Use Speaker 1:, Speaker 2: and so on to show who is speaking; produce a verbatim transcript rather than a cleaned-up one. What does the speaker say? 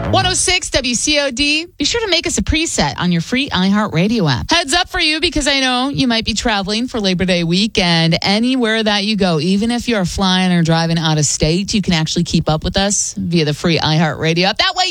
Speaker 1: one oh six W C O D. Be sure to make us a preset on your free iHeartRadio app. Heads up for you because I know you might be traveling for Labor Day weekend. Anywhere that you go, even if you're flying or driving out of state, you can actually keep up with us via the free iHeartRadio app. That way